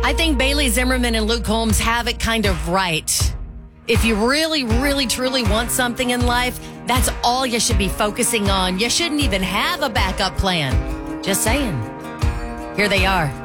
I think Bailey Zimmerman and Luke Combs have it kind of right. If you really, really, truly want something in life, that's all you should be focusing on. You shouldn't even have a backup plan. Just saying. Here they are.